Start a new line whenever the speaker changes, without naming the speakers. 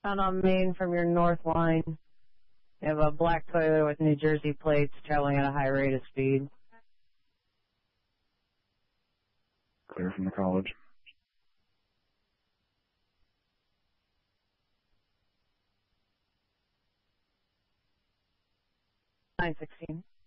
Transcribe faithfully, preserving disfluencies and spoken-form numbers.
southbound on Main from your north line. You have a black Toyota with New Jersey plates traveling at a high rate of speed.
Clear from the college.
nine sixteen.